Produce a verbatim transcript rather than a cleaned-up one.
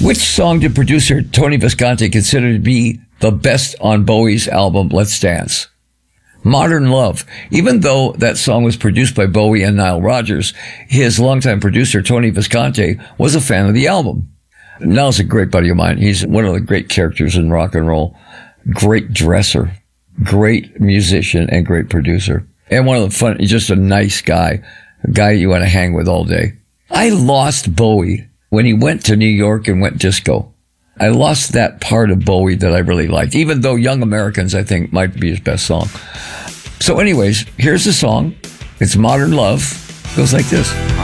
Which song did producer Tony Visconti consider to be the best on Bowie's album, Let's Dance? Modern Love. Even though that song was produced by Bowie and Nile Rodgers, his longtime producer, Tony Visconti, was a fan of the album. Nile's a great buddy of mine. He's one of the great characters in rock and roll. Great dresser, great musician, and great producer. And one of the fun, just a nice guy, a guy you want to hang with all day. I lost Bowie when he went to New York and went disco. I lost that part of Bowie that I really liked, even though Young Americans, I think, might be his best song. So anyways, here's the song. It's Modern Love. It goes like this.